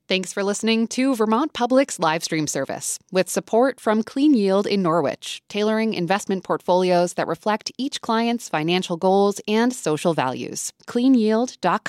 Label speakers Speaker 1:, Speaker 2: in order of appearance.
Speaker 1: Thanks for listening to Vermont Public's live stream service with support from Clean Yield in Norwich, tailoring investment portfolios that reflect each client's financial goals and social values. CleanYield.com.